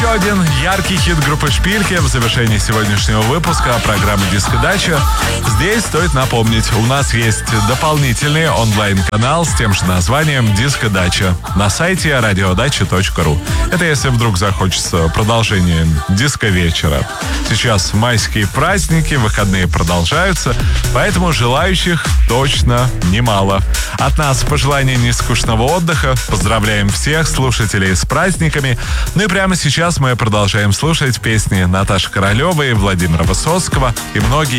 Еще один яркий хит группы «Шпильки» в завершении сегодняшнего выпуска программы «Дискодача». Здесь стоит напомнить, у нас есть дополнительный онлайн-канал с тем же названием «Дискодача» на сайте radiodача.ру. Это если вдруг захочется продолжение диско-вечера. Сейчас майские праздники, выходные продолжаются, поэтому желающих точно немало. От нас пожелание нескучного отдыха. Поздравляем всех слушателей с праздниками. Ну и прямо сейчас мы продолжаем слушать песни Наташи Королевой, Владимира Высоцкого и многие